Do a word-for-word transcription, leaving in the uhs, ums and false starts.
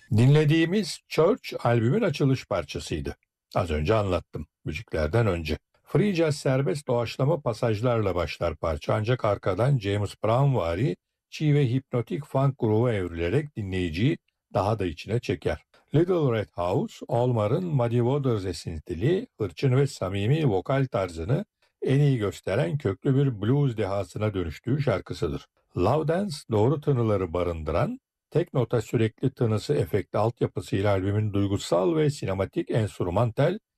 Dinlediğimiz Church albümün açılış parçasıydı. Az önce anlattım müziklerden önce. Free jazz serbest doğaçlama pasajlarla başlar parça ancak arkadan James Brown'vari çiğ ve hipnotik funk groove'a evrilerek dinleyiciyi daha da içine çeker. Little Red House, Olmar'ın Muddy Waters esintili, hırçın ve samimi vokal tarzını en iyi gösteren köklü bir blues dehasına dönüştüğü şarkısıdır. Love Dance doğru tınıları barındıran, tek nota sürekli tınısı efekti altyapısıyla albümün duygusal ve sinematik enstrümantal